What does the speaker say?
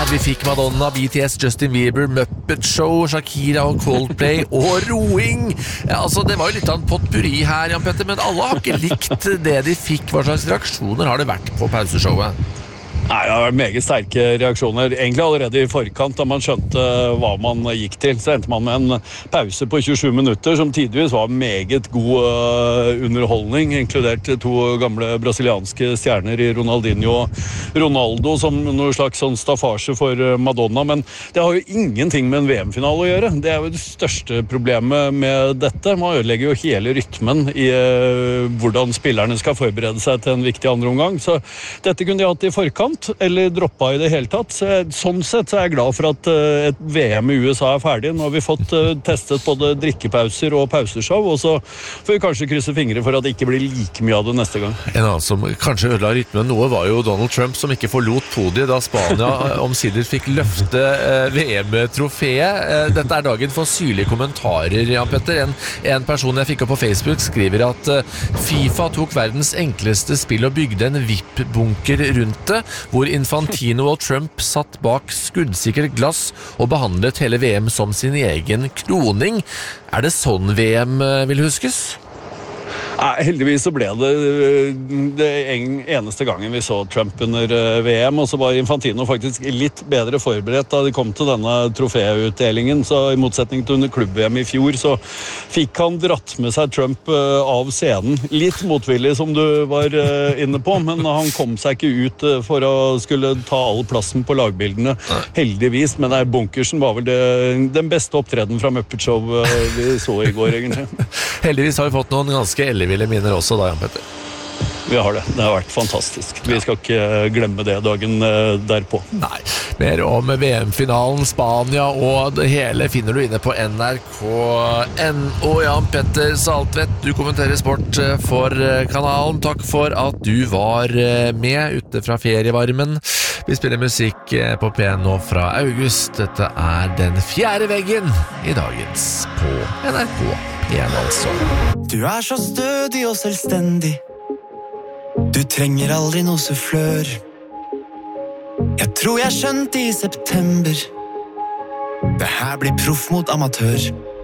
Vi fikk Madonna, BTS, Justin Bieber, Muppet Show, Shakira og Coldplay og roing. Altså, det var jo litt av en potpurri her, Jan Petter, men alle har ikke likt det de fikk. Hva slags reaksjoner har det vært på pauseshowet? Nei, det har vært meget sterke reaksjoner. Egentlig allerede i forkant da man skjønte hva man gikk til. Så endte man med en pause på 27 minutter som tidvis var meget god underholdning, inkludert to gamle brasilianske stjerner i Ronaldinho og Ronaldo som noe slags sånn staffasje for Madonna. Men det har jo ingenting med en VM-finale å gjøre. Det er jo det største problemet med dette. Man ødelegger jo hele rytmen i hvordan spillerne skal forberede seg til en viktig andre omgang. Så dette kunne de hatt i forkant eller droppa i det hele tatt. Sånn sett så er jeg glad for at et VM i USA er ferdig. Nå har vi fått testet både drikkepauser og pauseshow, og så får vi kanskje krysse fingre for at det ikke blir like mye av det neste gang. En annen som kanskje ødela rytmen noe var jo Donald Trump, som ikke forlot podiet da Spania omsider fikk løfte VM-trofeet. Dette er dagen for syrlige kommentarer, Jan Petter. En person jeg fikk opp på Facebook skriver at FIFA tok verdens enkleste spill og bygde en VIP-bunker rundt det, hvor Infantino og Trump satt bak skuddsikkert glass og behandlet hele VM som sin egen kroning. Er det sånn VM vil huskes? Nei, heldigvis så ble det eneste gangen vi så Trump under VM, og så var Infantino faktisk litt bedre forberedt da de kom til denne troféutdelingen, så i motsetning til under klubb-VM i fjor, så fikk han dratt med seg Trump av scenen. Litt motvillig, som du var inne på, men han kom seg ikke ut for å skulle ta all plassen på lagbildene, heldigvis, men bunkersen var vel den beste opptreden fra Muppet Show vi så i går, egentlig. Heldigvis har vi fått noen ganske elleville minner også da, Jan Petter. Vi har det. Det har vært fantastisk. Vi skal ikke glemme det dagen derpå. Nei. Mer om VM-finalen, Spania og det hele finner du inne på NRK.no. Jan Petter Saltvedt, du kommenterer sport for kanalen. Takk for at du var med ute fra ferievarmen. Vi spiller musikk på P1 fra august. Dette er Den fjerde veggen i dagens på NRK P1 altså. Du er så stødig og selvstendig. Du trenger aldri noe sufflør. Jeg tror jeg skjønte i september. Det her blir proff mot amatør.